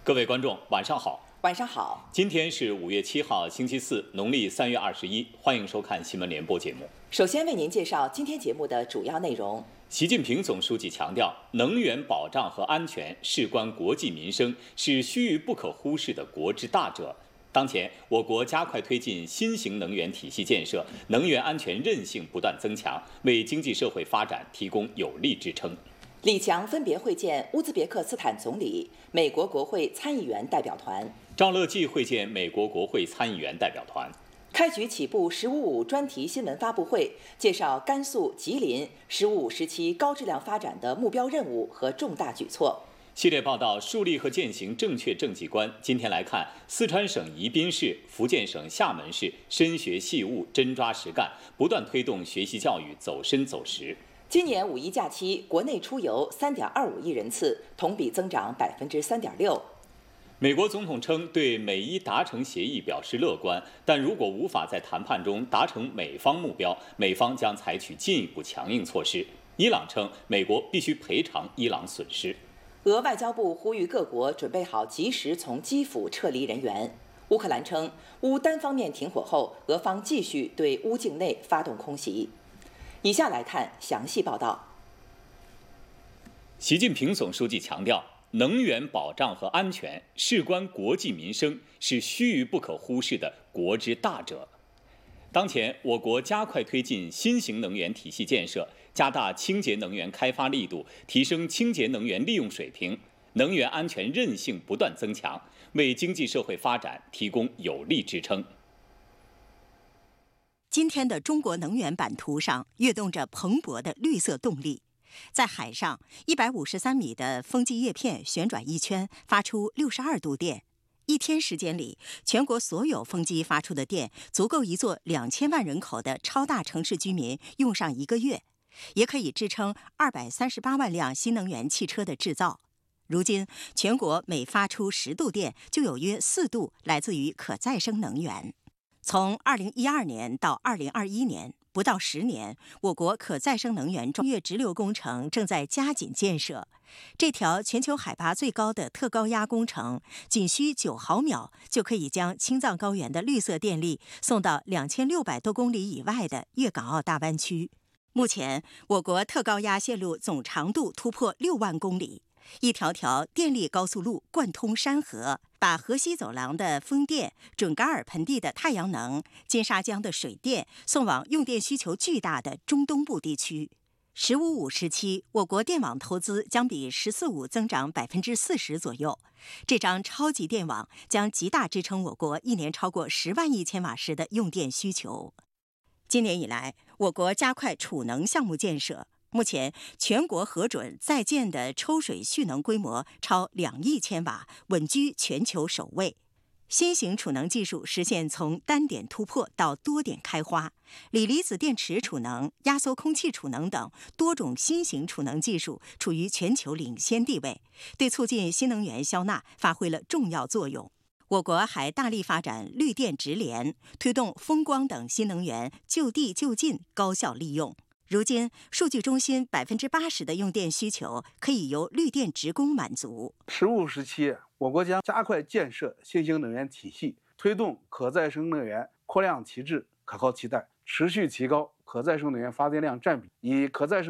各位观众，晚上好。 晚上好， 今天是5月7号，星期四，农历3月21，欢迎收看新闻联播节目。 首先为您介绍今天节目的主要内容。 习近平总书记强调，能源保障和安全事关国计民生，是须臾不可忽视的国之大者。当前，我国加快推进新型能源体系建设，能源安全韧性不断增强，为经济社会发展提供有力支撑。 李强分别会见乌兹别克斯坦总理、美国国会参议员代表团。 赵乐际会见美国国会参议员代表团。 开局起步“15+5”专题新闻发布会，介绍甘肃、吉林“15+5”时期高质量发展的目标任务和重大举措。 系列报道树立和践行正确政绩观。今天来看四川省宜宾市、福建省厦门市深学细悟、真抓实干，不断推动学习教育走深走实。 今年五一假期，国内出游3.25亿人次，同比增长3.6%。 美国总统称对美伊达成协议表示乐观，但如果无法在谈判中达成美方目标，美方将采取进一步强硬措施。伊朗称美国必须赔偿伊朗损失。 俄外交部呼吁各国准备好及时从基辅撤离人员。乌克兰称，乌单方面停火后，俄方继续对乌境内发动空袭。以下来看详细报道。 习近平总书记强调，能源保障和安全事关国计民生，是须臾不可忽视的国之大者。当前，我国加快推进新型能源体系建设，加大清洁能源开发力度，提升清洁能源利用水平，能源安全韧性不断增强，为经济社会发展提供有力支撑。 今天的中国能源版图上跃动着蓬勃的绿色动力。在海上，153米的风机叶片旋转一圈，发出62度电。一天时间里，全国所有风机发出的电足够一座2000万人口的超大城市居民用上1个月，也可以支撑238万辆新能源汽车的制造。如今，全国每发出10度电，就有约4度来自于可再生能源。从2012年到2021年，不到10年，我国可再生能源中越直流工程正在加紧建设。这条全球海拔最高的特高压工程，仅需9毫秒就可以将青藏高原的绿色电力送到2600多公里以外的粤港澳大湾区。目前，我国特高压线路总长度突破6万公里。一条条电力高速路贯通山河，把河西走廊的风电、准噶尔盆地的太阳能、金沙江的水电送往用电需求巨大的中东部地区。“15+5”时期，我国电网投资将比“14+5”增长40%左右。这张超级电网将极大支撑我国一年超过10万亿千瓦时的用电需求。今年以来，我国加快储能项目建设。目前，全国核准在建的抽水蓄能规模超2亿千瓦，稳居全球首位。新型储能技术实现从单点突破到多点开花，锂离子电池储能、压缩空气储能等多种新型储能技术处于全球领先地位，对促进新能源消纳发挥了重要作用。我国还大力发展绿电直联，推动风光等新能源就地就近高效利用。如今，数据中心80%的用电需求可以由绿电职工满足。 “15+5”时期，我国将加快建设新型能源体系，推动可再生能源扩量提质、可靠替代，持续提高可再生能源发电量占比，以可再生